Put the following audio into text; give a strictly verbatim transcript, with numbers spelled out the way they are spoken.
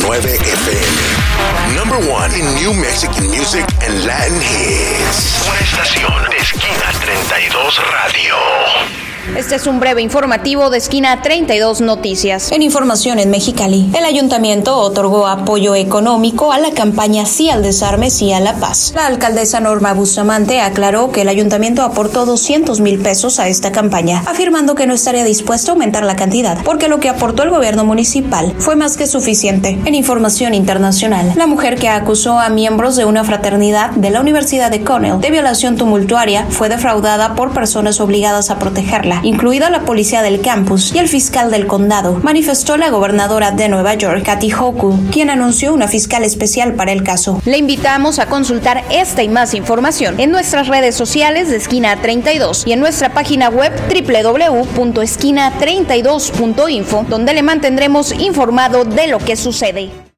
nueve F M. Number one in New Mexican music and Latin hits. Una estación de Esquina treinta y dos Radio. Este es un breve informativo de Esquina treinta y dos Noticias. En información en Mexicali, el ayuntamiento otorgó apoyo económico a la campaña Sí al Desarme, Sí a la Paz. La alcaldesa Norma Bustamante aclaró que el ayuntamiento aportó doscientos mil pesos a esta campaña, afirmando que no estaría dispuesto a aumentar la cantidad, porque lo que aportó el gobierno municipal fue más que suficiente. En información internacional, la mujer que acusó a miembros de una fraternidad de la Universidad de Cornell de violación tumultuaria fue defraudada por personas obligadas a protegerla, incluida la policía del campus y el fiscal del condado, manifestó la gobernadora de Nueva York, Kathy Hochul, quien anunció una fiscal especial para el caso. Le invitamos a consultar esta y más información en nuestras redes sociales de Esquina treinta y dos y en nuestra página web doble u doble u doble u punto esquina treinta y dos punto info, donde le mantendremos informado de lo que sucede.